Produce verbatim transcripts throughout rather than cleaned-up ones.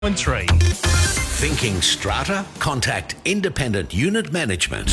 Three. Thinking strata? Contact Independent Unit Management.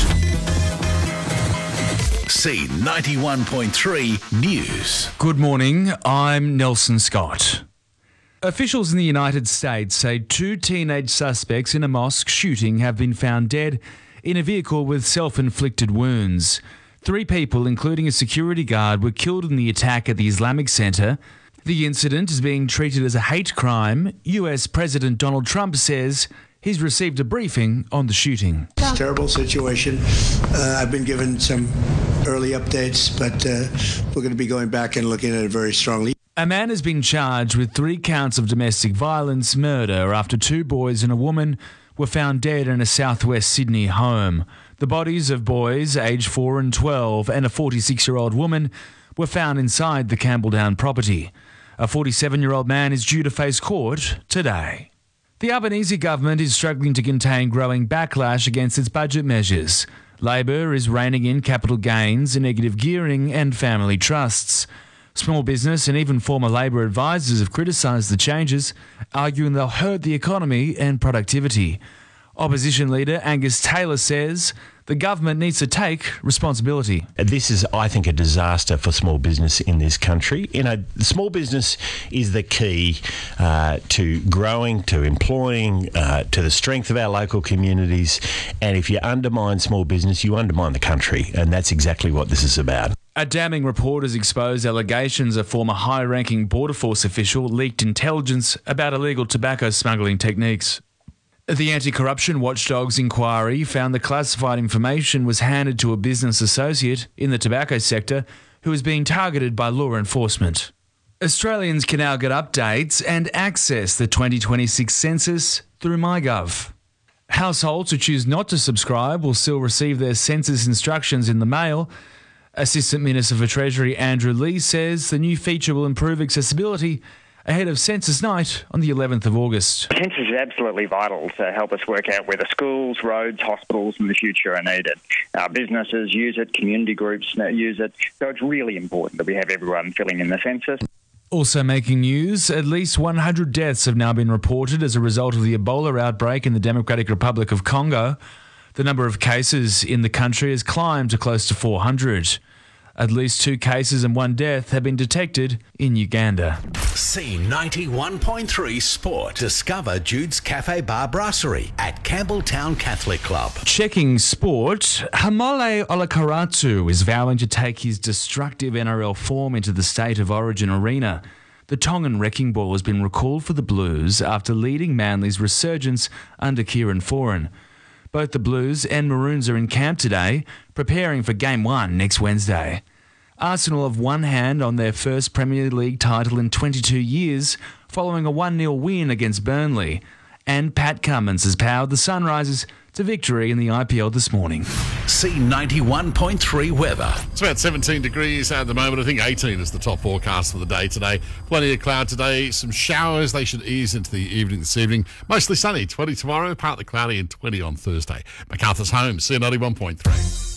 C ninety-one point three News. Good morning, I'm Nelson Scott. Officials in the United States say two teenage suspects in a mosque shooting have been found dead in a vehicle with self-inflicted wounds. Three people, including a security guard, were killed in the attack at the Islamic Center. The incident is being treated as a hate crime. U S President Donald Trump says he's received a briefing on the shooting. It's a terrible situation. Uh, I've been given some early updates, but uh, we're going to be going back and looking at it very strongly. A man has been charged with three counts of domestic violence murder after two boys and a woman were found dead in a southwest Sydney home. The bodies of boys aged four and twelve and a forty-six-year-old woman were found inside the Campbelltown property. A forty-seven-year-old man is due to face court today. The Albanese government is struggling to contain growing backlash against its budget measures. Labor is reining in capital gains, negative gearing and family trusts. Small business and even former Labor advisors have criticised the changes, arguing they'll hurt the economy and productivity. Opposition leader Angus Taylor says the government needs to take responsibility. This is, I think, a disaster for small business in this country. You know, small business is the key uh, to growing, to employing, uh, to the strength of our local communities. And if you undermine small business, you undermine the country. And that's exactly what this is about. A damning report has exposed allegations a former high-ranking Border Force official leaked intelligence about illegal tobacco smuggling techniques. The anti-corruption watchdog's inquiry found the classified information was handed to a business associate in the tobacco sector who was being targeted by law enforcement. Australians can now get updates and access the twenty twenty-six census through MyGov. Households who choose not to subscribe will still receive their census instructions in the mail. Assistant Minister for Treasury Andrew Leigh says the new feature will improve accessibility ahead of Census Night on the eleventh of August. Census is absolutely vital to help us work out whether schools, roads, hospitals in the future are needed. Our businesses use it, community groups use it, so it's really important that we have everyone filling in the census. Also making news, at least one hundred deaths have now been reported as a result of the Ebola outbreak in the Democratic Republic of Congo. The number of cases in the country has climbed to close to four hundred. At least two cases and one death have been detected in Uganda. C ninety-one point three Sport. Discover Jude's Cafe Bar Brasserie at Campbelltown Catholic Club. Checking sport, Hamole Olakaratu is vowing to take his destructive N R L form into the State of Origin arena. The Tongan Wrecking Ball has been recalled for the Blues after leading Manly's resurgence under Kieran Foran. Both the Blues and Maroons are in camp today, preparing for Game one next Wednesday. Arsenal have one hand on their first Premier League title in twenty-two years, following a one nil win against Burnley. And Pat Cummins has powered the Sunrisers to victory in the I P L this morning. C ninety-one point three weather. It's about seventeen degrees at the moment. I think eighteen is the top forecast for the day today. Plenty of cloud today. Some showers. They should ease into the evening this evening. Mostly sunny. twenty tomorrow, partly cloudy, and twenty on Thursday. MacArthur's Home, C ninety-one point three.